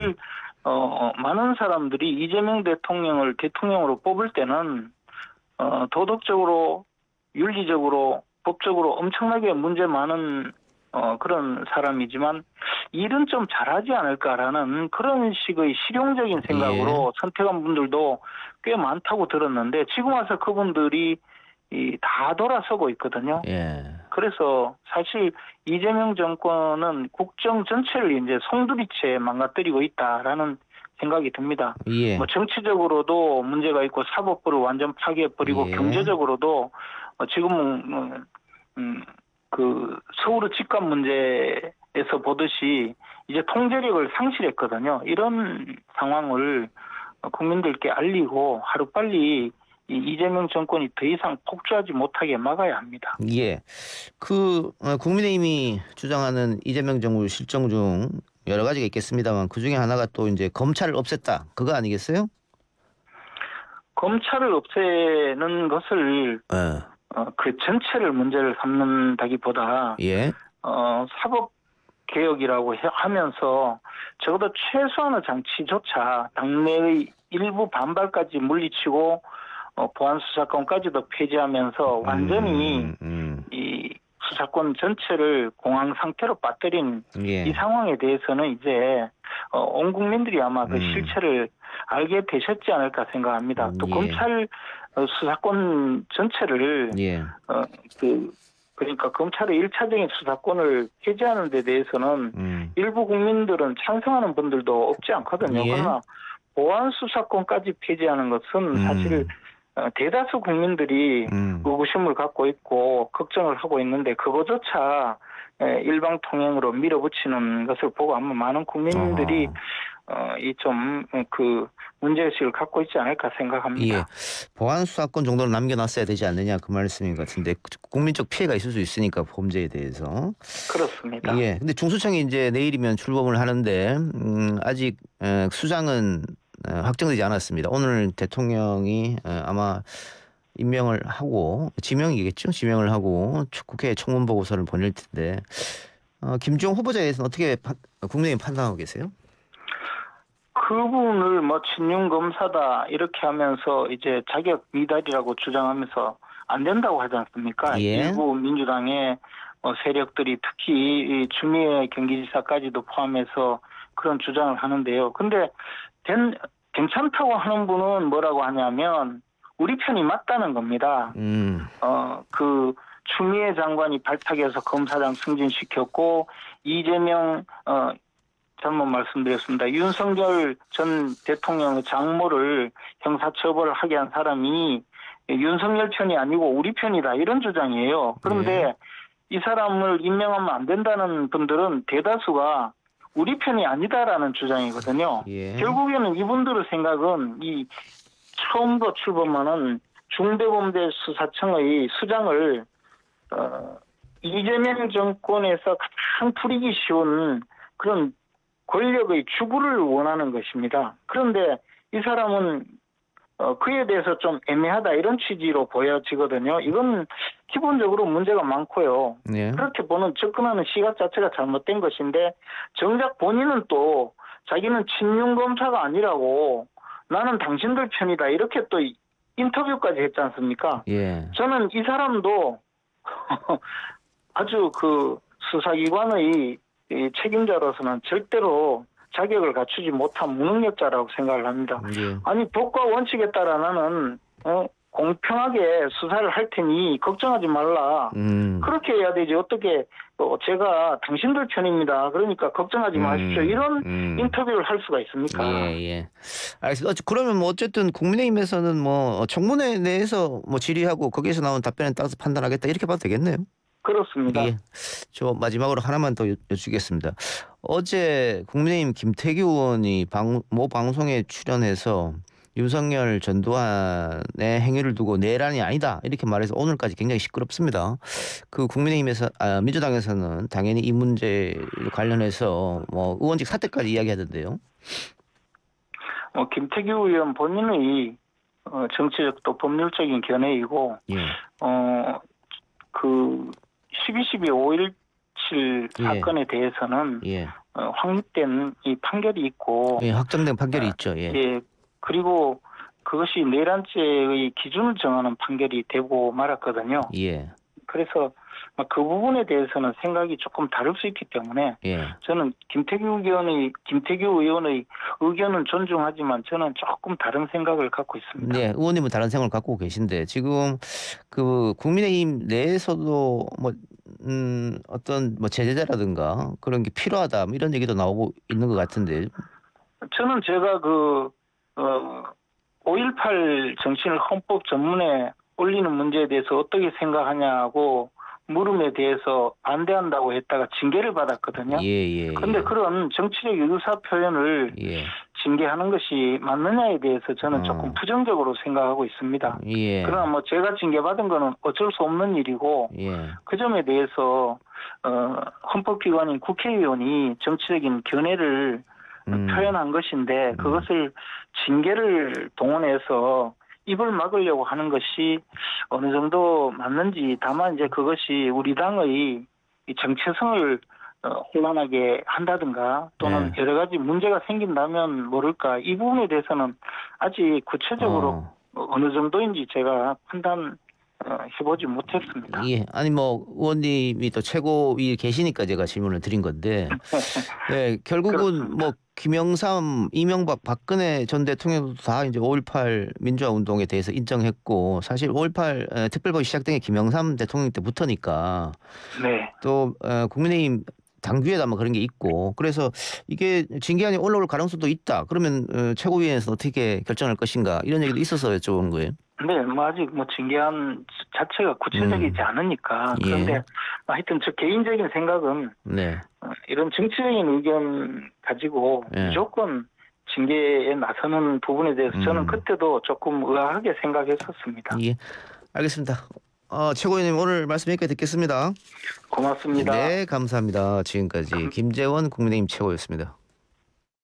많은 사람들이 이재명 대통령을 대통령으로 뽑을 때는 도덕적으로, 윤리적으로, 법적으로 엄청나게 문제 많은 그런 사람이지만 일은 좀 잘하지 않을까라는 그런 식의 실용적인 생각으로 선택한 분들도 꽤 많다고 들었는데 지금 와서 그분들이 다 돌아서고 있거든요. 예. 그래서 사실 이재명 정권은 국정 전체를 이제 송두리째 망가뜨리고 있다라는 생각이 듭니다. 예. 뭐 정치적으로도 문제가 있고 사법부를 완전 파괴해버리고 예. 경제적으로도 지금은 그 서울의 집값 문제에서 보듯이 이제 통제력을 상실했거든요. 이런 상황을 국민들께 알리고 하루빨리 이재명 정권이 더 이상 폭주하지 못하게 막아야 합니다. 예. 국민의힘이 주장하는 이재명 정부 실정 중 여러 가지가 있겠습니다만 그 중에 하나가 또 이제 검찰을 없앴다. 그거 아니겠어요? 검찰을 없애는 것을 그 전체를 문제를 삼는다기보다 예. 사법 개혁이라고 하면서 적어도 최소한의 장치조차 당내의 일부 반발까지 물리치고 보안 수사권까지도 폐지하면서 완전히 이 수사권 전체를 공황 상태로 빠뜨린 이 상황에 대해서는 이제 온 국민들이 아마 그 실체를 알게 되셨지 않을까 생각합니다. 또 검찰 수사권 전체를 그러니까 검찰의 1차적인 수사권을 폐지하는 데 대해서는 일부 국민들은 찬성하는 분들도 없지 않거든요. 그러나 보안 수사권까지 폐지하는 것은 사실 대다수 국민들이 의구심을 갖고 있고 걱정을 하고 있는데 그거조차 일방 통행으로 밀어붙이는 것을 보고 아마 많은 국민들이 이 좀 그 문제의식을 갖고 있지 않을까 생각합니다. 예. 보안 수사권 정도는 남겨놨어야 되지 않느냐 그 말씀인 것 같은데 국민적 피해가 있을 수 있으니까 범죄에 대해서. 그렇습니다. 예. 근데 중수청이 이제 내일이면 출범을 하는데 아직 수장은 확정되지 않았습니다. 오늘 대통령이 아마 임명을 하고 지명이겠죠. 지명을 하고 국회에 청문 보고서를 보낼 텐데 김주영 후보자에 대해서는 어떻게 국민의힘 판단하고 계세요? 그분을 뭐 친윤 검사다 이렇게 하면서 이제 자격 미달이라고 주장하면서 안 된다고 하지 않습니까? 일부 민주당의 세력들이 특히 이 추미애 경기지사까지도 포함해서 그런 주장을 하는데요. 근데 괜찮다고 하는 분은 뭐라고 하냐면 우리 편이 맞다는 겁니다. 그 추미애 장관이 발탁해서 검사장 승진시켰고 이재명 잘못 말씀드렸습니다. 윤석열 전 대통령의 장모를 형사처벌을 하게 한 사람이 윤석열 편이 아니고 우리 편이다 이런 주장이에요. 그런데 이 사람을 임명하면 안 된다는 분들은 대다수가 우리 편이 아니다라는 주장이거든요. 결국에는 이분들의 생각은 이 처음으로 출범하는 중대범죄수사청의 수장을 이재명 정권에서 가장 부리기 쉬운 그런 권력의 주구를 원하는 것입니다. 그런데 이 사람은 그에 대해서 좀 애매하다 이런 취지로 보여지거든요. 이건 기본적으로 문제가 많고요. 그렇게 보는 접근하는 시각 자체가 잘못된 것인데 정작 본인은 또 자기는 친윤 검사가 아니라고 나는 당신들 편이다 이렇게 또 인터뷰까지 했지 않습니까? 저는 이 사람도 아주 그 수사기관의 책임자로서는 절대로 자격을 갖추지 못한 무능력자라고 생각을 합니다. 아니 법과 원칙에 따라 나는 공평하게 수사를 할 테니 걱정하지 말라. 그렇게 해야 되지. 어떻게 제가 당신들 편입니다. 그러니까 걱정하지 마십시오. 이런 인터뷰를 할 수가 있습니까? 알겠습니다. 그러면 뭐 어쨌든 국민의힘에서는 뭐 청문회 내에서 뭐 질의하고 거기에서 나온 답변에 따라서 판단하겠다 이렇게 봐도 되겠네요. 그렇습니다. 저 마지막으로 하나만 더 여쭙겠습니다. 어제 국민의힘 김태규 의원이 모 방송에 출연해서 윤석열 전두환의 행위를 두고 내란이 아니다 이렇게 말해서 오늘까지 굉장히 시끄럽습니다. 그 국민의힘에서 민주당에서는 당연히 이 문제 관련해서 뭐 의원직 사퇴까지 이야기하던데요. 김태규 의원 본인의 정치적 또 법률적인 견해이고 그 12.12 5.17 사건에 대해서는 확립된 이 판결이 있고, 예, 확정된 판결이 있죠. 예. 예, 그리고 그것이 내란죄의 기준을 정하는 판결이 되고 말았거든요. 예. 그래서 그 부분에 대해서는 생각이 조금 다를 수 있기 때문에 예. 저는 김태규 의원의 의견은 존중하지만 저는 조금 다른 생각을 갖고 있습니다. 네, 의원님은 다른 생각을 갖고 계신데 지금 그 국민의힘 내에서도 뭐 어떤 뭐 제재자라든가 그런 게 필요하다 뭐 이런 얘기도 나오고 있는 것 같은데. 저는 제가 5.18 정신을 헌법 전문에 올리는 문제에 대해서 어떻게 생각하냐고 물음에 대해서 반대한다고 했다가 징계를 받았거든요. 예. 그런데 그런 정치적 의사 표현을 예. 징계하는 것이 맞느냐에 대해서 저는 조금 부정적으로 생각하고 있습니다. 예. 그러나 뭐 제가 징계받은 거는 어쩔 수 없는 일이고 예. 그 점에 대해서 헌법기관인 국회의원이 정치적인 견해를 표현한 것인데 그것을 징계를 동원해서 입을 막으려고 하는 것이 어느 정도 맞는지, 다만 이제 그것이 우리 당의 이 정체성을 혼란하게 한다든가 또는 예. 여러 가지 문제가 생긴다면 모를까, 이 부분에 대해서는 아직 구체적으로 어느 정도인지 제가 해보지 못했습니다. 예, 아니 뭐 의원님이 또 최고위에 계시니까 제가 질문을 드린 건데, 예, 결국은 그렇습니다. 뭐 김영삼, 이명박, 박근혜 전 대통령도 다 이제 5.18 민주화 운동에 대해서 인정했고, 사실 5.18 특별법이 시작된 게 김영삼 대통령 때부터니까 네. 또 국민의힘 당규에도 아마 그런 게 있고, 그래서 이게 징계안이 올라올 가능성도 있다. 그러면 최고위원회에서 어떻게 결정할 것인가 이런 얘기도 있어서 여쭤본 거예요. 네, 뭐 아직 뭐 징계안 자체가 구체적이지 않으니까. 그런데 예. 하여튼 저 개인적인 생각은 네. 이런 정치적인 의견 가지고 예. 무조건 징계에 나서는 부분에 대해서 저는 그때도 조금 의아하게 생각했었습니다. 예. 알겠습니다. 최고위원님 오늘 말씀 여기까지 듣겠습니다. 고맙습니다. 네, 감사합니다. 지금까지 김재원 국민의힘 최고였습니다.